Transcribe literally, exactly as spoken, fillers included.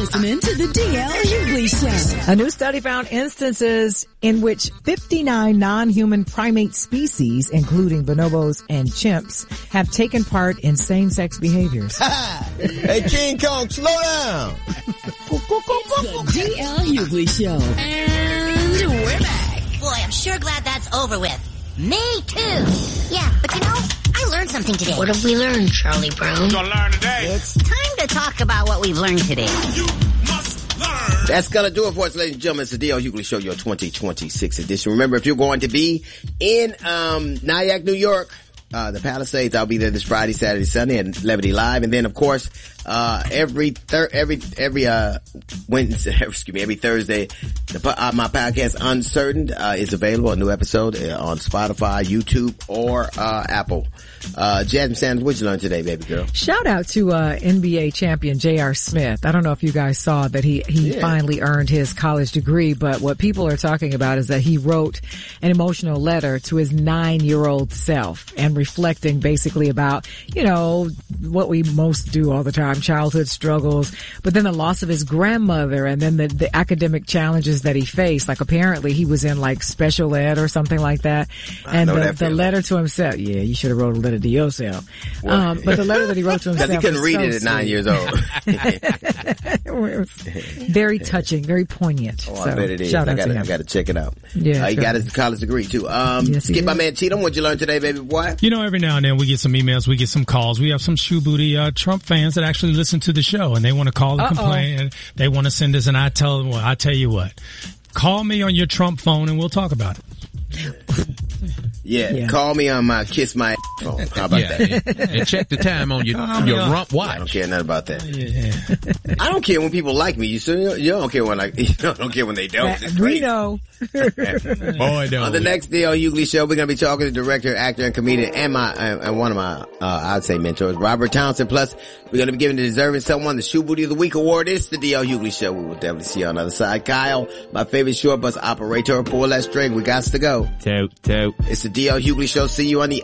listening to the D L Hughley Show. A new study found instances in which fifty-nine non-human primate species, including bonobos and chimps, have taken part in same-sex behaviors. Hey, King Kong, slow down. The D L Hughley Show. And we're back. Boy, I'm sure glad that's over with. Me too. Yeah, but you know, I learned something today. What have we learned, Charlie Brown? We're gonna learn today. It's time to talk about what we've learned today. You must learn. That's gonna do it for us, ladies and gentlemen. It's the D L Hughley Show, your twenty twenty-six edition. Remember, if you're going to be in um Nyack, New York, uh the Palisades, I'll be there this Friday, Saturday, Sunday at Levity Live. And then, of course, uh every thir- every every uh Wednesday, excuse me, every Thursday, the uh, my podcast Uncertain uh is available, a new episode uh, on Spotify, YouTube, or uh Apple. Uh Jasmine Sanders, what'd you learn today, baby girl? Shout out to uh N B A champion J R. Smith. I don't know if you guys saw that he he Yeah. finally earned his college degree, but what people are talking about is that he wrote an emotional letter to his nine-year-old self and reflecting basically about, you know, what we most do all the time, childhood struggles, but then the loss of his grandmother and then the, the academic challenges that he faced. Like apparently he was in like special ed or something like that. I And know the, that the feeling. letter to himself, yeah, you should have wrote a letter to yourself. Um, but the letter that he wrote to himself Because he couldn't was read so it at nine sweet. years old. It was very touching, very poignant. Oh, so, I bet it is. Shout I out gotta, to I him. gotta check it out. Yeah, uh, he sure. got his college degree too. Um, Yes, he skip my did. man Cheatham. What'd you learn today, baby boy? You know, every now and then we get some emails, we get some calls. We have some shoe booty uh, Trump fans that actually listen to the show, and they want to call and Uh-oh. complain, and they want to send us. And I tell them, well, I tell you what, call me on your Trump phone, and we'll talk about it. Yeah, Yeah. call me on my kiss my phone. How about Yeah, that? and, and check the time on your Um, your yeah. rump I don't watch. care nothing about that. Yeah. I don't care when people like me. You still, you don't care when like you don't care when they don't. It's we crazy. know. Boy, don't On the we. next D L Hughley Show, we're going to be talking to director, actor, and comedian, and my and and one of my uh, I'd say mentors, Robert Townsend. Plus, we're going to be giving the deserving someone the Shoe Booty of the Week award. It's the D L Hughley Show. We will definitely see you on the other side. Kyle, my favorite short bus operator, pull that string. We got to go. Toot, toot. It's the D L Hughley Show. See you on the